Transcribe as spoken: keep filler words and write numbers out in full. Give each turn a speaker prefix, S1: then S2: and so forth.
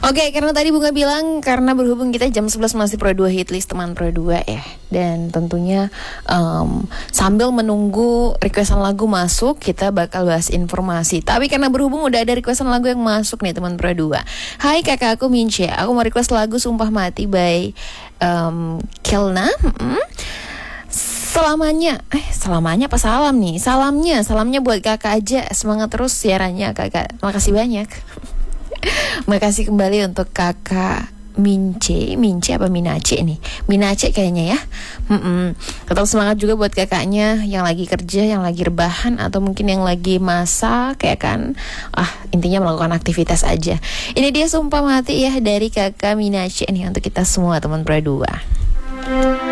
S1: Oke, karena tadi Bunga bilang karena berhubung kita jam sebelas masih Pro dua Hitlist teman Pro dua ya. Dan tentunya um, sambil menunggu requestan lagu masuk, kita bakal bahas informasi. Tapi karena berhubung udah ada requestan lagu yang masuk nih teman Pro dua. Hai kakak, aku Mince. Aku mau request lagu Sumpah Mati by um, Kelna. Mm-mm. Selamanya, eh selamanya apa salam nih? Salamnya, salamnya buat kakak aja. Semangat terus siarannya kakak. Makasih banyak. Makasih kembali untuk kakak Mince. Mince apa Minace nih? Minace kayaknya ya. Mm-mm. Tetap semangat juga buat kakaknya yang lagi kerja, yang lagi rebahan, atau mungkin yang lagi masak kayak kan. Ah, intinya melakukan aktivitas aja. Ini dia Sumpah Mati ya dari kakak Minace nih untuk kita semua teman Pro dua.